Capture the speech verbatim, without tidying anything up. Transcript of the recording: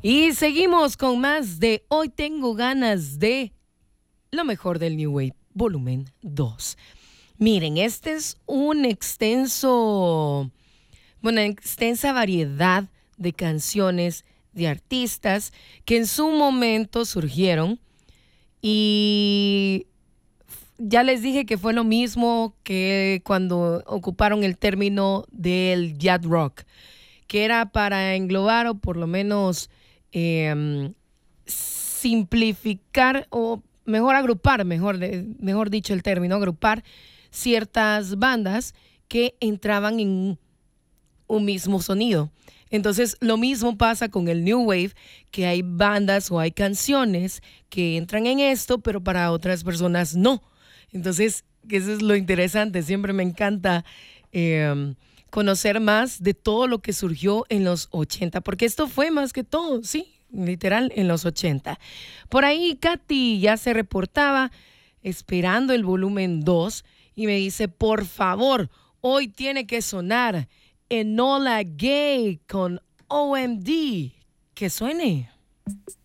Y seguimos con más de Hoy Tengo Ganas de lo mejor del New Wave, volumen dos. Miren, este es un extenso, una extensa variedad de canciones de artistas que en su momento surgieron y ya les dije que fue lo mismo que cuando ocuparon el término del yacht rock, que era para englobar o por lo menos eh, simplificar o mejor agrupar, mejor, mejor dicho el término, agrupar ciertas bandas que entraban en un mismo sonido. Entonces, lo mismo pasa con el New Wave, que hay bandas o hay canciones que entran en esto, pero para otras personas no. Entonces, eso es lo interesante. Siempre me encanta eh, conocer más de todo lo que surgió en los ochenta, porque esto fue más que todo, sí, literal, en los ochenta. Por ahí Katy ya se reportaba esperando el volumen dos y me dice, por favor, hoy tiene que sonar Enola Gay con O M D. Que suene.